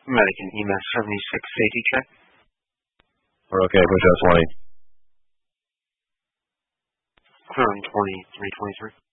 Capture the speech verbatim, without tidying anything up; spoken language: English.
American E M S seventy-six safety check. We're okay, push out twenty. Clear on twenty-three twenty-three.